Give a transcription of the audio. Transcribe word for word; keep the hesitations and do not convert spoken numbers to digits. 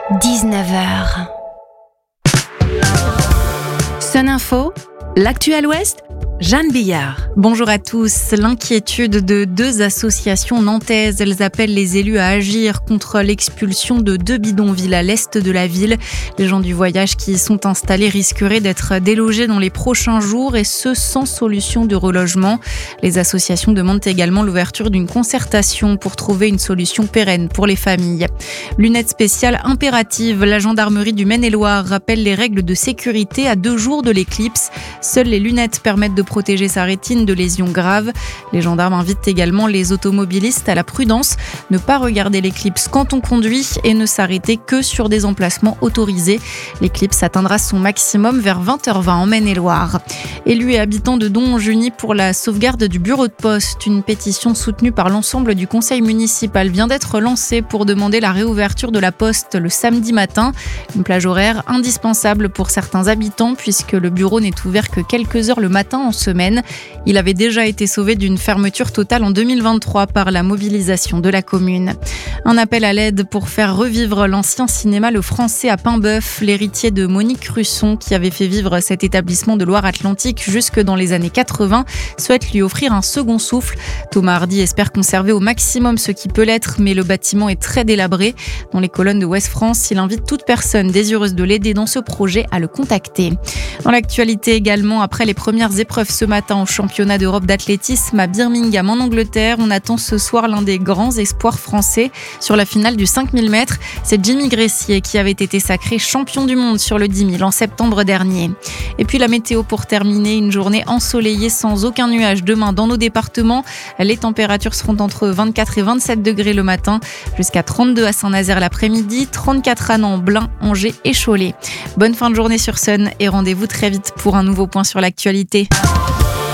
dix-neuf heures. Sun Info, l'actu à l'Ouest, Jeanne Billard. Bonjour à tous. L'inquiétude de deux associations nantaises. Elles appellent les élus à agir contre l'expulsion de deux bidonvilles à l'est de la ville. Les gens du voyage qui y sont installés risqueraient d'être délogés dans les prochains jours et ce sans solution de relogement. Les associations demandent également l'ouverture d'une concertation pour trouver une solution pérenne pour les familles. Lunettes spéciales impératives. La gendarmerie du Maine-et-Loire rappelle les règles de sécurité à deux jours de l'éclipse. Seules les lunettes permettent de protéger sa rétine de lésions graves. Les gendarmes invitent également les automobilistes à la prudence, ne pas regarder l'éclipse quand on conduit et ne s'arrêter que sur des emplacements autorisés. L'éclipse atteindra son maximum vers vingt heures vingt en Maine-et-Loire. Élus et habitants de Donge unis pour la sauvegarde du bureau de poste. Une pétition soutenue par l'ensemble du conseil municipal vient d'être lancée pour demander la réouverture de la poste le samedi matin. Une plage horaire indispensable pour certains habitants puisque le bureau n'est ouvert que quelques heures le matin en semaine. Il avait déjà été sauvé d'une fermeture totale en deux mille vingt-trois par la mobilisation de la commune. Un appel à l'aide pour faire revivre l'ancien cinéma Le Français à Paimboeuf. L'héritier de Monique Russon, qui avait fait vivre cet établissement de Loire-Atlantique jusque dans les années quatre-vingts, souhaite lui offrir un second souffle. Thomas Hardy espère conserver au maximum ce qui peut l'être, mais le bâtiment est très délabré. Dans les colonnes de Ouest France, il invite toute personne désireuse de l'aider dans ce projet à le contacter. Dans l'actualité également, après les premières épreuves ce matin au championnat d'Europe d'athlétisme à Birmingham en Angleterre, on attend ce soir l'un des grands espoirs français sur la finale du cinq mille mètres. C'est Jimmy Gressier qui avait été sacré champion du monde sur le dix mille en septembre dernier. Et puis la météo pour terminer, une journée ensoleillée sans aucun nuage demain dans nos départements. Les températures seront entre vingt-quatre et vingt-sept degrés le matin, jusqu'à trente-deux à Saint-Nazaire l'après-midi, trente-quatre à Nantes, Blain, Angers et Cholet. Bonne fin de journée sur Sun et rendez-vous très vite pour un nouveau point sur l'actualité.